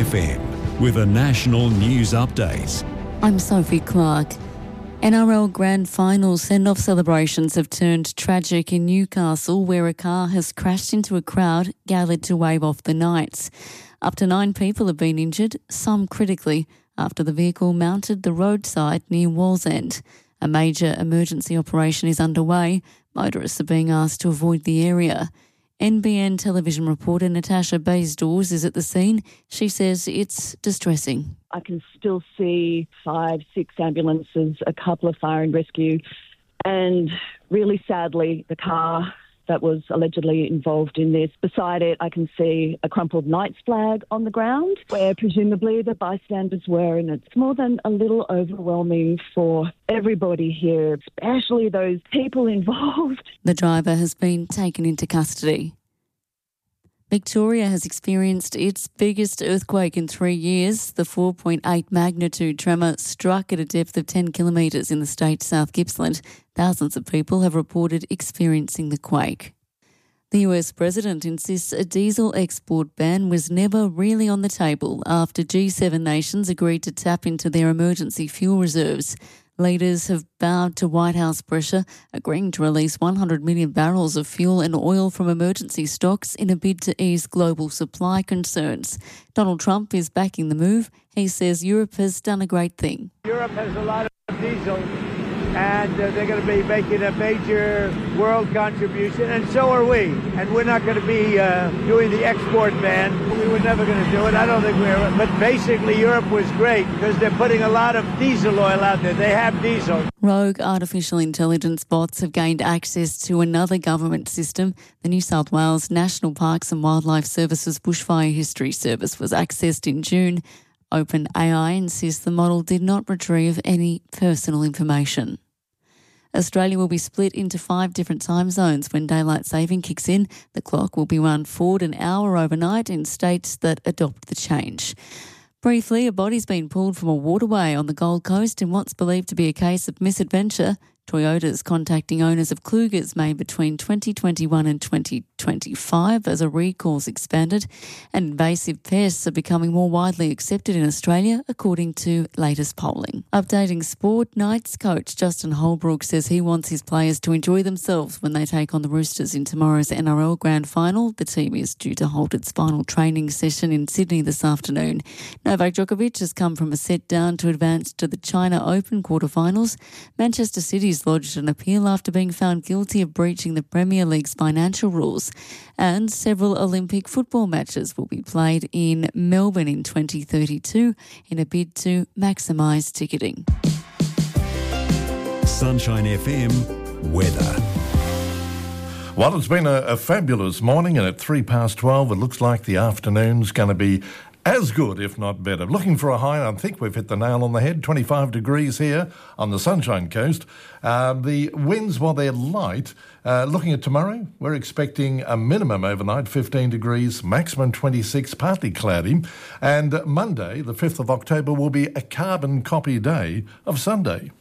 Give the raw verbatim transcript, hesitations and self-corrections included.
F M with a national news update. I'm Sophie Clark. N R L Grand Final send-off celebrations have turned tragic in Newcastle, where a car has crashed into a crowd gathered to wave off the Knights. Up to nine people have been injured, some critically, after the vehicle mounted the roadside near Wallsend. A major emergency operation is underway. Motorists are being asked to avoid the area. N B N television reporter Natasha Baysdores is at the scene. She says it's distressing. I can still see five, six ambulances, a couple of fire and rescue, and really sadly, the car that was allegedly involved in this. Beside it, I can see a crumpled Knights flag on the ground where presumably the bystanders were, and it's more than a little overwhelming for everybody here, especially those people involved. The driver has been taken into custody. Victoria has experienced its biggest earthquake in three years. The four point eight magnitude tremor struck at a depth of ten kilometres in the state's South Gippsland. Thousands of people have reported experiencing the quake. The U S president insists a diesel export ban was never really on the table after G seven nations agreed to tap into their emergency fuel reserves. Leaders have bowed to White House pressure, agreeing to release one hundred million barrels of fuel and oil from emergency stocks in a bid to ease global supply concerns. Donald Trump is backing the move. He says Europe has done a great thing. Europe has a lot of diesel, and uh, they're going to be making a major world contribution, and so are we. And we're not going to be uh, doing the export ban. We were never going to do it. I don't think we're... But basically, Europe was great because they're putting a lot of diesel oil out there. They have diesel. Rogue artificial intelligence bots have gained access to another government system. The New South Wales National Parks and Wildlife Services Bushfire History Service was accessed in June. OpenAI insists the model did not retrieve any personal information. Australia will be split into five different time zones when daylight saving kicks in. The clock will be run forward an hour overnight in states that adopt the change. Briefly, a body's been pulled from a waterway on the Gold Coast in what's believed to be a case of misadventure. Toyota's contacting owners of Cougars made between twenty twenty-one and twenty twenty-five as a recall's expanded, and invasive pests are becoming more widely accepted in Australia, according to latest polling. Updating sport, Knights coach Justin Holbrook says he wants his players to enjoy themselves when they take on the Roosters in tomorrow's N R L Grand Final. The team is due to hold its final training session in Sydney this afternoon. Novak Djokovic has come from a set down to advance to the China Open quarterfinals. Manchester City's lodged an appeal after being found guilty of breaching the Premier League's financial rules. And several Olympic football matches will be played in Melbourne in twenty thirty-two in a bid to maximise ticketing. Sunshine F M weather. Well, it's been a, a fabulous morning, and at three past twelve, it looks like the afternoon's going to be as good, if not better. Looking for a high, I think we've hit the nail on the head, twenty-five degrees here on the Sunshine Coast. Uh, the winds, while they're light, uh, looking at tomorrow, we're expecting a minimum overnight, fifteen degrees, maximum twenty-six, partly cloudy. And Monday, the fifth of October, will be a carbon copy day of Sunday.